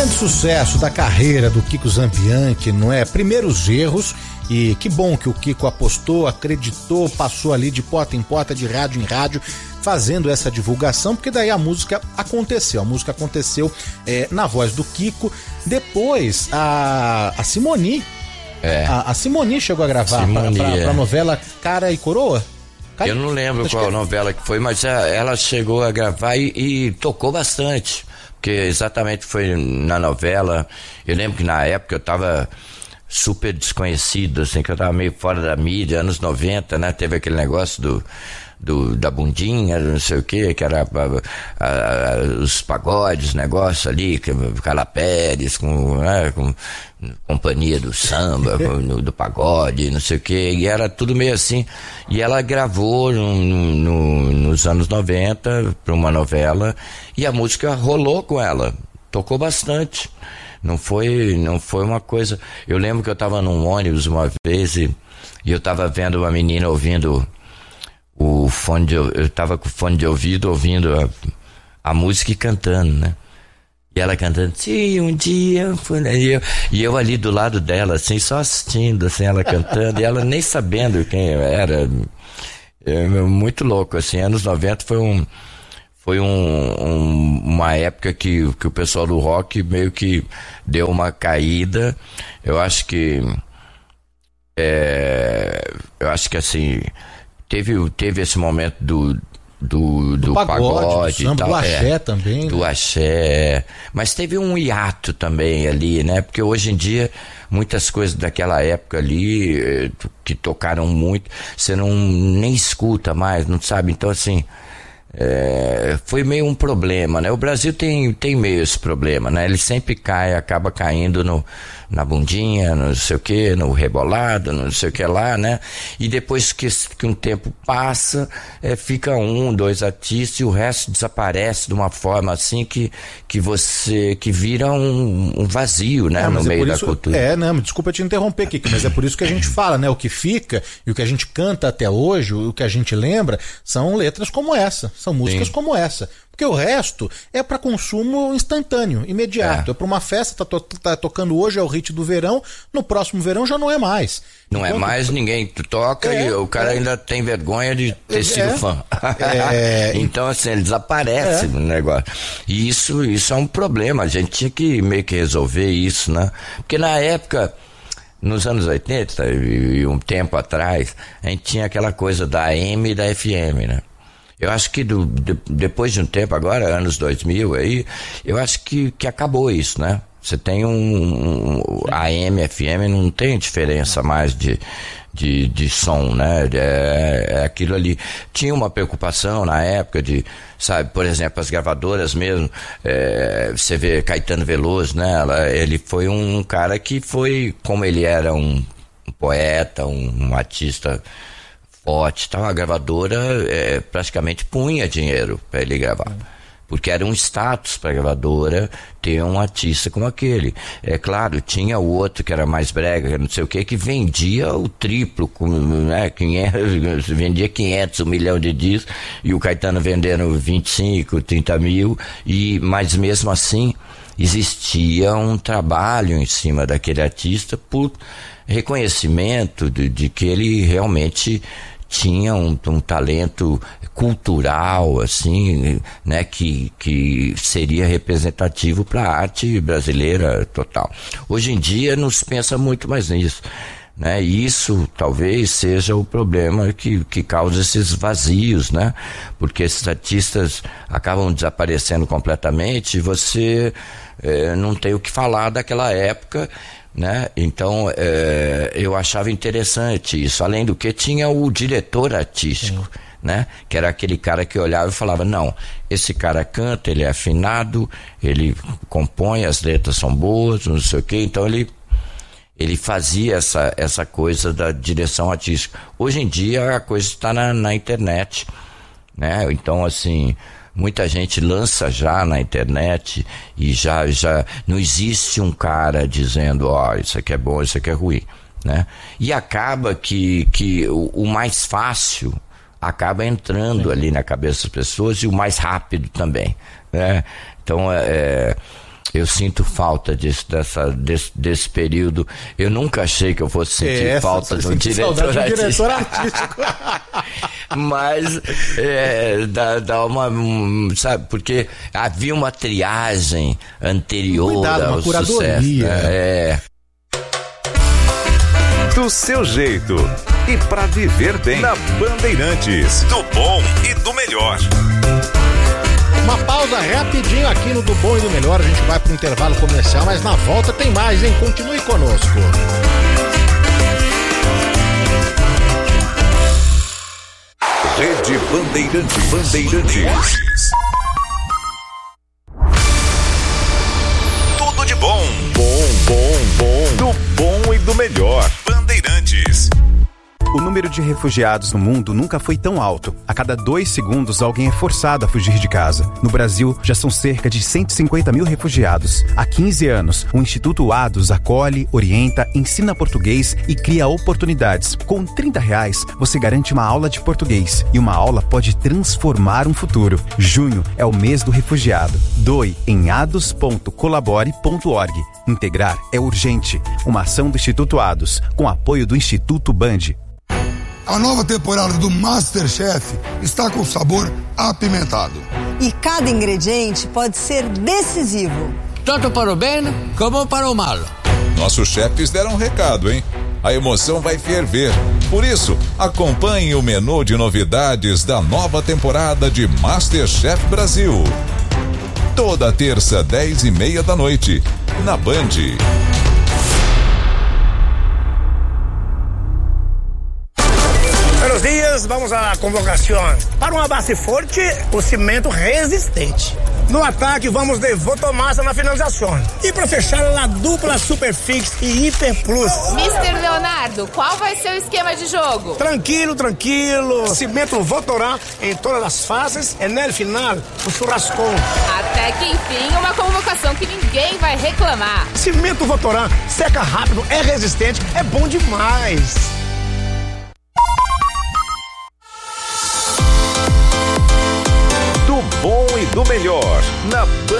grande sucesso da carreira do Kiko Zambianchi, não é? Primeiros erros, e que bom que o Kiko apostou, acreditou, passou ali de porta em porta, de rádio em rádio, fazendo essa divulgação, porque daí a música aconteceu na voz do Kiko. Depois a Simone, a Simone chegou a gravar pra novela Cara e Coroa. Eu não lembro qual novela que foi, mas ela chegou a gravar e tocou bastante, porque exatamente foi na novela. Eu lembro que na época eu tava super desconhecido, assim, que eu tava meio fora da mídia, anos 90, né? Teve aquele negócio da bundinha, não sei o que era os pagodes, negócio ali, Carla Pérez, com companhia do samba, do pagode, não sei o que, e era tudo meio assim. E ela gravou nos anos 90 para uma novela, e a música rolou com ela, tocou bastante. Não foi uma coisa. Eu lembro que eu tava num ônibus uma vez e eu tava vendo uma menina ouvindo eu tava com o fone de ouvido ouvindo a música e cantando, né? E ela cantando, sim, um dia e eu ali do lado dela, assim, só assistindo, assim, ela cantando, e ela nem sabendo quem eu era. Muito louco, assim. Anos 90 foi uma época que o pessoal do rock meio que deu uma caída. Eu acho que assim, teve esse momento do pagode, do samba, e tal, do axé também, do axé, mas teve um hiato também ali, né? Porque hoje em dia muitas coisas daquela época ali que tocaram muito, você nem escuta mais, não sabe? Então, assim, foi meio um problema, né? O Brasil tem meio esse problema, né? Ele sempre acaba caindo na bundinha, não sei o que, no rebolado, não sei o que lá, né? E depois que um tempo passa, fica 1, 2 artistas e o resto desaparece de uma forma assim que vira um vazio, né? No meio da cultura. Desculpa te interromper, Kiko, mas é por isso que a gente fala, né? O que fica e o que a gente canta até hoje, o que a gente lembra, são letras como essa, são músicas como essa. Porque o resto é para consumo instantâneo, imediato. É para uma festa, tá tocando hoje, é o hit do verão, no próximo verão já não é mais. Não é mais, ninguém toca e o cara ainda tem vergonha de ter sido fã. Então, assim, ele desaparece no negócio. E isso é um problema, a gente tinha que meio que resolver isso, né? Porque na época, nos anos 80 e um tempo atrás, a gente tinha aquela coisa da AM e da FM, né? Eu acho que depois de um tempo agora, anos 2000 aí, eu acho que acabou isso, né? Você tem AM, FM, não tem diferença mais de som, né? É aquilo ali. Tinha uma preocupação na época sabe, por exemplo, as gravadoras mesmo, você vê Caetano Veloso, né? Ele foi um cara que foi, como ele era um poeta, um artista forte, tal, a gravadora praticamente punha dinheiro para ele gravar, porque era um status para a gravadora ter um artista como aquele. É claro, tinha o outro que era mais brega, não sei o que vendia o triplo, né, 500, vendia 500, 1 milhão de discos, e o Caetano vendendo 25, 30 mil, mas mesmo assim existia um trabalho em cima daquele artista por reconhecimento de que ele realmente tinha um talento cultural, assim, né, que seria representativo para a arte brasileira total. Hoje em dia não se pensa muito mais nisso, né? E isso talvez seja o problema que causa esses vazios, né? Porque esses artistas acabam desaparecendo completamente e você não tem o que falar daquela época, né? Então eu achava interessante isso. Além do que, tinha o diretor artístico, né? Que era aquele cara que olhava e falava, não, esse cara canta, ele é afinado, ele compõe, as letras são boas, não sei o que. Então ele fazia essa coisa da direção artística. Hoje em dia a coisa está na internet, né? Então, assim, muita gente lança já na internet e já não existe um cara dizendo, isso aqui é bom, isso aqui é ruim, né? E acaba que o mais fácil acaba entrando ali na cabeça das pessoas, e o mais rápido também, né? Então Eu sinto falta desse período. Eu nunca achei que eu fosse sentir falta de um diretor artístico. Mas dá uma, sabe, porque havia uma triagem anterior ao sucesso. Do seu jeito e pra viver bem. Na Bandeirantes, do bom e do melhor. Uma pausa rapidinho aqui no Do Bom e do Melhor. A gente vai para um intervalo comercial, mas na volta tem mais, hein? Continue conosco. Rede Bandeirantes. Tudo de bom. Do bom e do melhor. Bandeirantes. O número de refugiados no mundo nunca foi tão alto. A cada 2 segundos, alguém é forçado a fugir de casa. No Brasil, já são cerca de 150 mil refugiados. Há 15 anos, o Instituto ADOS acolhe, orienta, ensina português e cria oportunidades. Com R$30, você garante uma aula de português. E uma aula pode transformar um futuro. Junho é o mês do refugiado. Doe em ados.colabore.org. Integrar é urgente. Uma ação do Instituto ADOS, com apoio do Instituto Band. A nova temporada do MasterChef está com sabor apimentado. E cada ingrediente pode ser decisivo. Tanto para o bem como para o mal. Nossos chefes deram um recado, hein? A emoção vai ferver. Por isso, acompanhe o menu de novidades da nova temporada de MasterChef Brasil. Toda terça, 10:30 da noite, na Band. Buenos dias, vamos à convocação. Para uma base forte, o cimento resistente. No ataque, vamos de Votomassa na finalização. E para fechar, a dupla Superfix e Hiper Plus. Mr. Leonardo, qual vai ser o esquema de jogo? Tranquilo. Cimento Votorá em todas as fases e no final, o churrascão. Até que enfim, uma convocação que ninguém vai reclamar. Cimento Votorá, seca rápido, é resistente, é bom demais. Do bom e do melhor, na Band.